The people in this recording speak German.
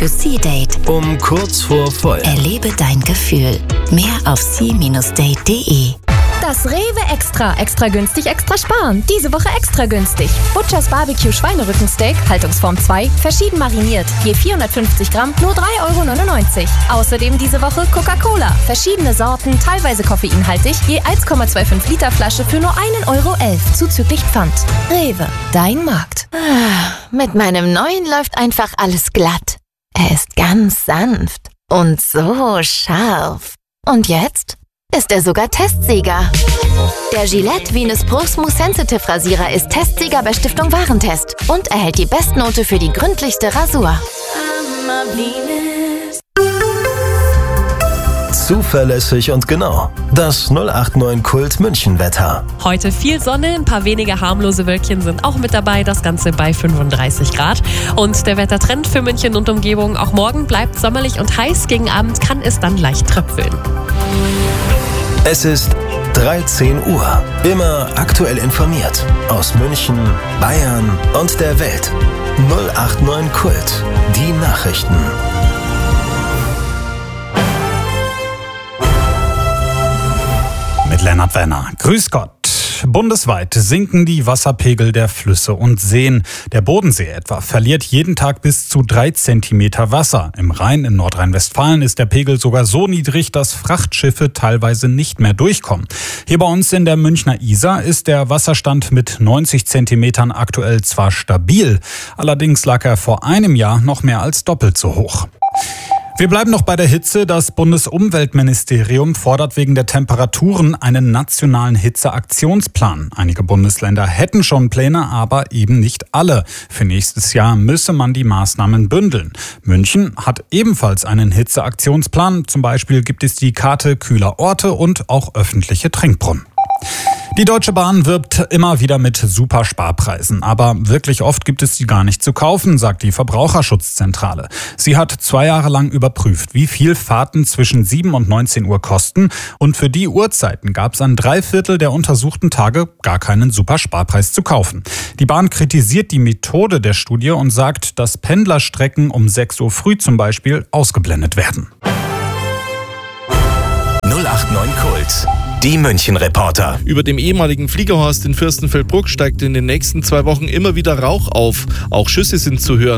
für Sea-Date. Um kurz vor voll. Erlebe dein Gefühl. Mehr auf sea-date.de. Das Rewe Extra günstig, extra sparen. Diese Woche extra günstig. Butchers Barbecue Schweinerückensteak, Haltungsform 2, verschieden mariniert. Je 450 Gramm, nur 3,99 €. Außerdem diese Woche Coca-Cola. Verschiedene Sorten, teilweise koffeinhaltig, je 1,25 Liter Flasche für nur 1,11 € zuzüglich Pfand. Rewe, dein Markt. Mit meinem neuen läuft einfach alles glatt. Er ist ganz sanft und so scharf. Und jetzt ist er sogar Testsieger. Der Gillette Venus Pro Smooth Sensitive Rasierer ist Testsieger bei Stiftung Warentest und erhält die Bestnote für die gründlichste Rasur. Zuverlässig und genau. Das 089 Kult München-Wetter. Heute viel Sonne, ein paar wenige harmlose Wölkchen sind auch mit dabei, das Ganze bei 35 Grad. Und der Wettertrend für München und Umgebung auch morgen bleibt sommerlich und heiß. Gegen Abend kann es dann leicht tröpfeln. Es ist 13 Uhr. Immer aktuell informiert. Aus München, Bayern und der Welt. 089 Kult. Die Nachrichten. Mit Lennart Werner. Grüß Gott. Bundesweit sinken die Wasserpegel der Flüsse und Seen. Der Bodensee etwa verliert jeden Tag bis zu 3 Zentimeter Wasser. Im Rhein in Nordrhein-Westfalen ist der Pegel sogar so niedrig, dass Frachtschiffe teilweise nicht mehr durchkommen. Hier bei uns in der Münchner Isar ist der Wasserstand mit 90 Zentimetern aktuell zwar stabil, allerdings lag er vor einem Jahr noch mehr als doppelt so hoch. Wir bleiben noch bei der Hitze. Das Bundesumweltministerium fordert wegen der Temperaturen einen nationalen Hitzeaktionsplan. Einige Bundesländer hätten schon Pläne, aber eben nicht alle. Für nächstes Jahr müsse man die Maßnahmen bündeln. München hat ebenfalls einen Hitzeaktionsplan. Zum Beispiel gibt es die Karte kühler Orte und auch öffentliche Trinkbrunnen. Die Deutsche Bahn wirbt immer wieder mit Supersparpreisen, aber wirklich oft gibt es die gar nicht zu kaufen, sagt die Verbraucherschutzzentrale. Sie hat 2 Jahre lang überprüft, wie viel Fahrten zwischen 7 und 19 Uhr kosten, und für die Uhrzeiten gab es an 3/4 der untersuchten Tage gar keinen Supersparpreis zu kaufen. Die Bahn kritisiert die Methode der Studie und sagt, dass Pendlerstrecken um 6 Uhr früh zum Beispiel ausgeblendet werden. 089 Kult. Die München-Reporter. Über dem ehemaligen Fliegerhorst in Fürstenfeldbruck steigt in den nächsten 2 Wochen immer wieder Rauch auf. Auch Schüsse sind zu hören.